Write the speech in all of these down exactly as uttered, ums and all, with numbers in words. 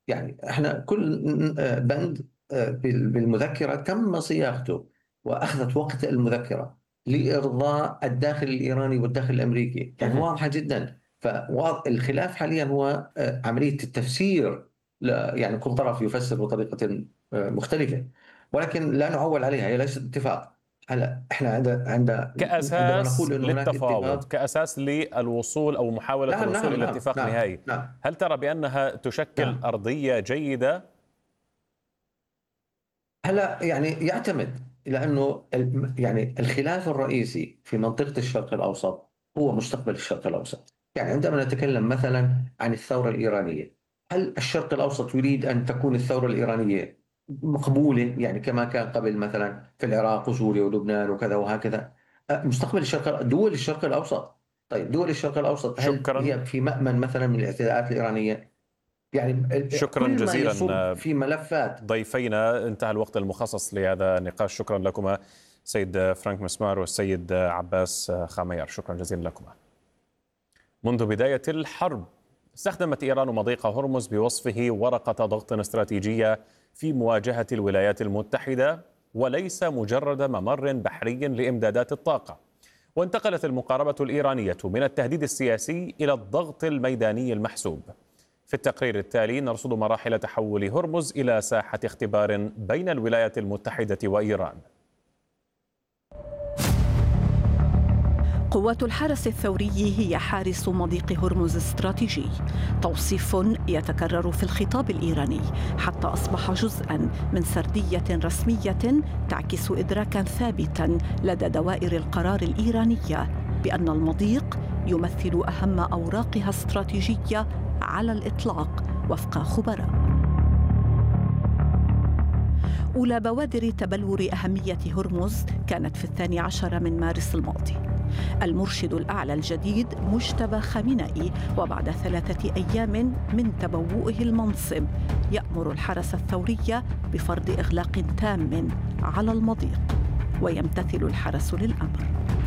يعني إحنا كل آه، بند آه، بال- بالمذكرة تم صياغته وأخذت وقت المذكرة لإرضاء الداخل الإيراني والداخل الأمريكي، كانت مهم. واضحة جدا. فالخلاف حاليا هو آه، عملية التفسير. لا- يعني كل طرف يفسر بطريقة آه، مختلفة، ولكن لا نعول عليها، هي ليست اتفاق. هلا احنا عند عند عندما كأساس نقول انه هناك للتفاوض، اتفاق. كأساس للوصول أو محاولة نعم الوصول نعم إلى نعم اتفاق نعم نهائي، نعم هل ترى بأنها تشكل نعم أرضية جيدة؟ هلا يعني يعتمد، لانه ال- يعني الخلاف الرئيسي في منطقه الشرق الاوسط هو مستقبل الشرق الاوسط. يعني عندما نتكلم مثلا عن الثوره الايرانيه، هل الشرق الاوسط يريد ان تكون الثوره الايرانيه مقبوله يعني كما كان قبل مثلا في العراق وسوريا ولبنان وكذا وهكذا؟ أه، مستقبل الشرق، دول الشرق الاوسط. طيب دول الشرق الاوسط هل شكرا، هي في مأمن مثلا من الاعتداءات الايرانيه؟ يعني ال- شكرا كل ما يصب جزيلا في ملفات. ضيفينا. انتهى الوقت المخصص لهذا النقاش، شكرا لكما سيد فرانك مسمار والسيد عباس خامير، شكرا جزيلا لكما. منذ بداية الحرب استخدمت إيران مضيق هرمز بوصفه ورقة ضغط استراتيجية في مواجهة الولايات المتحدة، وليس مجرد ممر بحري لإمدادات الطاقة. وانتقلت المقاربة الإيرانية من التهديد السياسي إلى الضغط الميداني المحسوب. في التقرير التالي نرصد مراحل تحول هرمز إلى ساحة اختبار بين الولايات المتحدة وإيران. قوات الحرس الثوري هي حارس مضيق هرمز الاستراتيجي، توصيف يتكرر في الخطاب الإيراني حتى أصبح جزءاً من سردية رسمية تعكس إدراكاً ثابتاً لدى دوائر القرار الإيرانية بأن المضيق يمثل أهم أوراقها الاستراتيجية على الإطلاق وفق خبراء. أولى بوادر تبلور أهمية هرمز كانت في الثاني عشر من مارس الماضي. المرشد الأعلى الجديد مجتبى خامنئي، وبعد ثلاثة أيام من تبوؤه المنصب، يأمر الحرس الثوري بفرض إغلاق تام على المضيق، ويمتثل الحرس للأمر.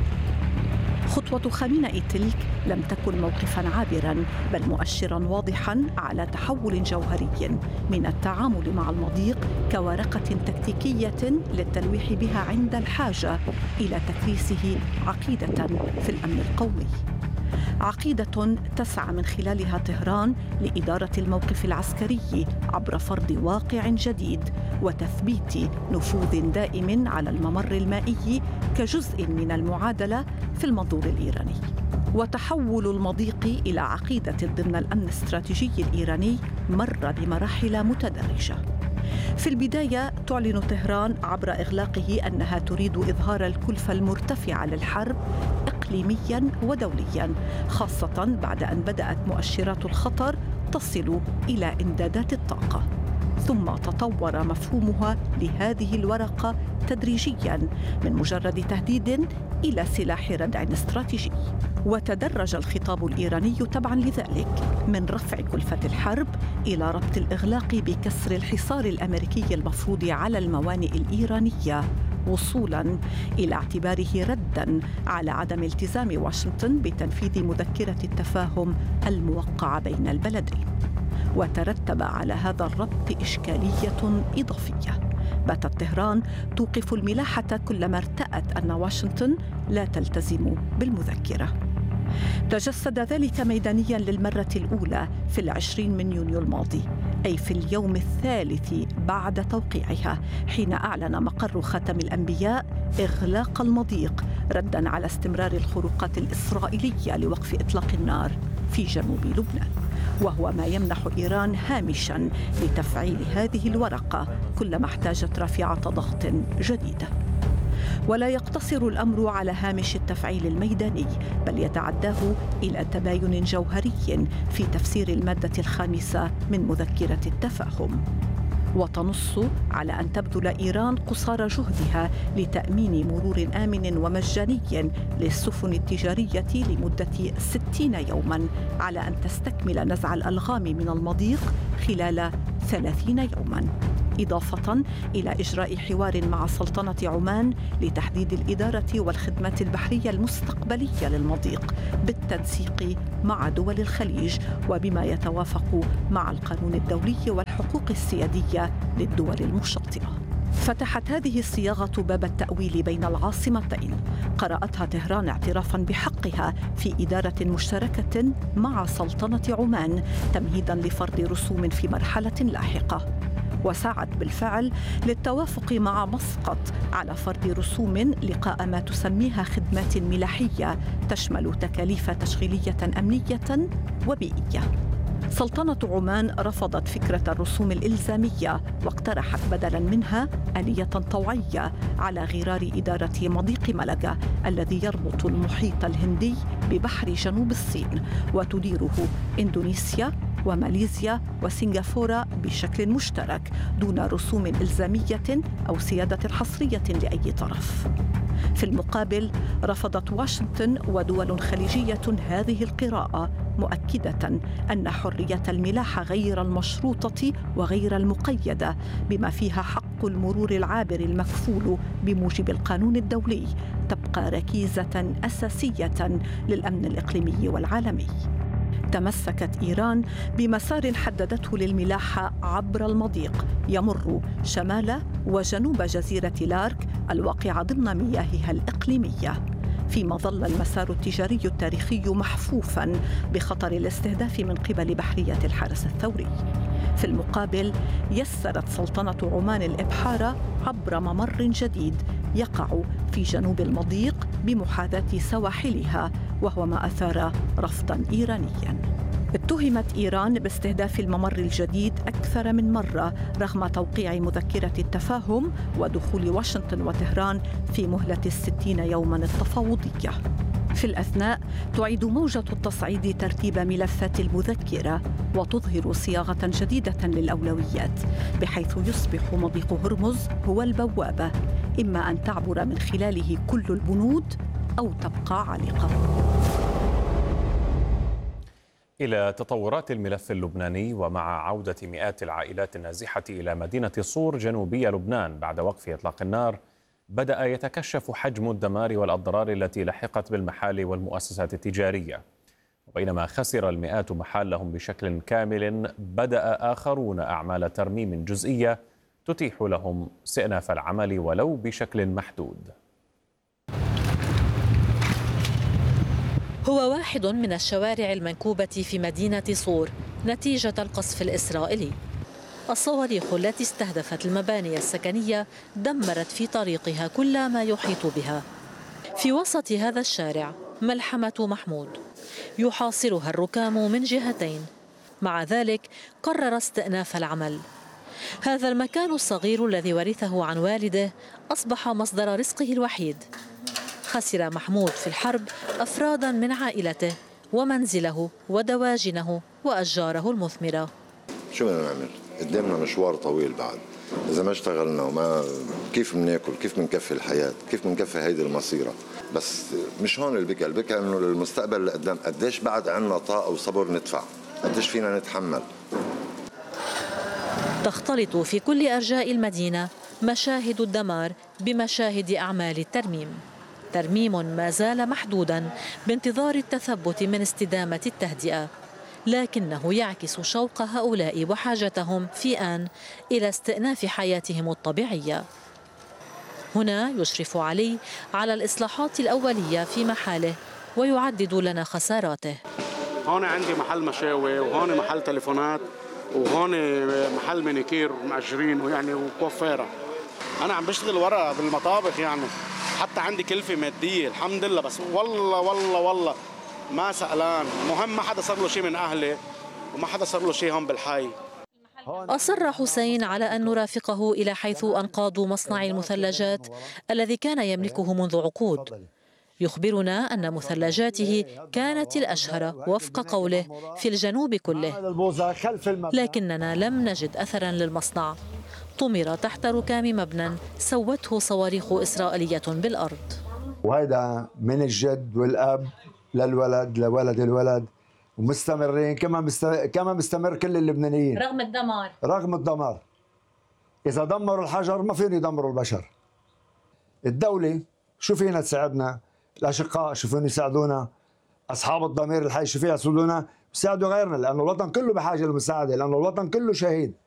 خطوة خامنئي تلك لم تكن موقفاً عابراً، بل مؤشراً واضحاً على تحول جوهري من التعامل مع المضيق كورقة تكتيكية للتلويح بها عند الحاجة إلى تكريسه عقيدة في الأمن القومي. عقيدة تسعى من خلالها طهران لإدارة الموقف العسكري عبر فرض واقع جديد وتثبيت نفوذ دائم على الممر المائي كجزء من المعادلة في المنظور الإيراني. وتحول المضيق إلى عقيدة ضمن الأمن الاستراتيجي الإيراني مر بمراحل متدرجة. في البداية تعلن طهران عبر إغلاقه أنها تريد إظهار الكلفة المرتفعة للحرب إقليمياً ودولياً، خاصة بعد أن بدأت مؤشرات الخطر تصل إلى إمدادات الطاقة. ثم تطور مفهومها لهذه الورقة تدريجياً من مجرد تهديد إلى سلاح ردع استراتيجي. وتدرج الخطاب الإيراني تبعاً لذلك من رفع كلفة الحرب إلى ربط الإغلاق بكسر الحصار الأمريكي المفروض على الموانئ الإيرانية، وصولاً إلى اعتباره رداً على عدم التزام واشنطن بتنفيذ مذكرة التفاهم الموقعة بين البلدين. وترتب على هذا الربط إشكالية إضافية. باتت طهران توقف الملاحة كلما ارتأت أن واشنطن لا تلتزم بالمذكرة. تجسد ذلك ميدانياً للمرة الأولى في العشرين من يونيو الماضي، أي في اليوم الثالث بعد توقيعها، حين أعلن مقر خاتم الأنبياء إغلاق المضيق رداً على استمرار الخروقات الإسرائيلية لوقف إطلاق النار في جنوب لبنان، وهو ما يمنح إيران هامشاً لتفعيل هذه الورقة كلما احتاجت رافعة ضغط جديدة. ولا يقتصر الأمر على هامش التفعيل الميداني، بل يتعداه إلى تباين جوهري في تفسير المادة الخامسة من مذكرة التفاهم، وتنص على أن تبذل إيران قصارى جهدها لتأمين مرور آمن ومجاني للسفن التجارية لمدة ستين يوماً، على أن تستكمل نزع الألغام من المضيق خلال ثلاثين يوماً. إضافة إلى إجراء حوار مع سلطنة عمان لتحديد الإدارة والخدمات البحرية المستقبلية للمضيق بالتنسيق مع دول الخليج وبما يتوافق مع القانون الدولي والحقوق السيادية للدول المشاطئة. فتحت هذه الصياغة باب التأويل بين العاصمتين، قرأتها طهران اعترافاً بحقها في إدارة مشتركة مع سلطنة عمان تمهيداً لفرض رسوم في مرحلة لاحقة، وسعت بالفعل للتوافق مع مسقط على فرض رسوم لقاء ما تسميها خدمات ملاحية تشمل تكاليف تشغيلية أمنية وبيئية. سلطنة عمان رفضت فكرة الرسوم الإلزامية واقترحت بدلاً منها آلية طوعية على غرار إدارة مضيق ملقا الذي يربط المحيط الهندي ببحر جنوب الصين وتديره إندونيسيا وماليزيا وسنغافورة بشكل مشترك دون رسوم إلزامية أو سيادة حصرية لأي طرف. في المقابل رفضت واشنطن ودول خليجية هذه القراءة، مؤكدة أن حرية الملاحة غير المشروطة وغير المقيدة بما فيها حق المرور العابر المكفول بموجب القانون الدولي تبقى ركيزة أساسية للأمن الإقليمي والعالمي. تمسكت إيران بمسار حددته للملاحة عبر المضيق يمر شمال وجنوب جزيرة لارك الواقعة ضمن مياهها الإقليمية، فيما ظل المسار التجاري التاريخي محفوفاً بخطر الاستهداف من قبل بحرية الحرس الثوري. في المقابل يسرت سلطنة عمان الإبحار عبر ممر جديد يقع في جنوب المضيق بمحاذاة سواحلها، وهو ما أثار رفضاً إيرانياً. اتهمت إيران باستهداف الممر الجديد أكثر من مرة رغم توقيع مذكرة التفاهم ودخول واشنطن وطهران في مهلة الستين يوماً التفاوضية. في الأثناء تعيد موجة التصعيد ترتيب ملفات المذكرة وتظهر صياغة جديدة للأولويات، بحيث يصبح مضيق هرمز هو البوابة، إما أن تعبر من خلاله كل البنود أو تبقى عالقة. إلى تطورات الملف اللبناني، ومع عودة مئات العائلات النازحة إلى مدينة صور جنوبي لبنان بعد وقف إطلاق النار، بدأ يتكشف حجم الدمار والأضرار التي لحقت بالمحال والمؤسسات التجارية. وبينما خسر المئات محلهم بشكل كامل، بدأ آخرون أعمال ترميم جزئية تتيح لهم استئناف العمل ولو بشكل محدود. هو واحد من الشوارع المنكوبة في مدينة صور نتيجة القصف الإسرائيلي. الصواريخ التي استهدفت المباني السكنية دمرت في طريقها كل ما يحيط بها. في وسط هذا الشارع ملحمة محمود يحاصرها الركام من جهتين، مع ذلك قرر استئناف العمل. هذا المكان الصغير الذي ورثه عن والده أصبح مصدر رزقه الوحيد. خسر محمود في الحرب أفرادا من عائلته ومنزله ودواجنه وأشجاره المثمرة. شو بدنا نعمل؟ قدامنا مشوار طويل بعد، إذا ما اشتغلنا وما كيف بناكل، كيف بنكفي الحياة، كيف بنكفي هيدي المصيرة. بس مش هون البكا، البكا إنه للمستقبل اللي قدام قديش بعد عنا طاقة وصبر ندفع، قديش فينا نتحمل. تختلط في كل أرجاء المدينة مشاهد الدمار بمشاهد أعمال الترميم. ترميم ما زال محدودا بانتظار التثبت من استدامة التهدئة، لكنه يعكس شوق هؤلاء وحاجتهم في آن إلى استئناف حياتهم الطبيعية. هنا يشرف علي على الإصلاحات الأولية في محاله ويعدد لنا خساراته. هون عندي محل مشاوي، وهون محل تليفونات، وهون محل مانيكير مأجرين ويعني وكوافيرة. أنا عم بشتغل ورا بالمطابخ، يعني حتى عندي كلفة مادية الحمد لله، بس والله والله والله ما سألان. مهم ما حدا صار له شيء من أهله وما حدا صار له شيء هون بالحي. أصر حسين على أن نرافقه إلى حيث أنقاض مصنع المثلجات الذي كان يملكه منذ عقود. يخبرنا أن مثلجاته كانت الأشهر وفق قوله في الجنوب كله، لكننا لم نجد أثرا للمصنع. طمر تحت ركام مبنى سوته صواريخ إسرائيلية بالأرض. وهذا من الجد والأب للولد لولد الولد، ومستمرين كما مستمر, كما مستمر كل اللبنانيين رغم الدمار رغم الدمار إذا دمروا الحجر ما فيهم يدمروا البشر. الدولة شو فينا تساعدنا؟ الأشقاء شو فيهم يساعدونا؟ أصحاب الضمير الحي شو فيها يساعدونا؟ يساعدوا غيرنا، لأنه الوطن كله بحاجة للمساعدة، لأنه الوطن كله شهيد.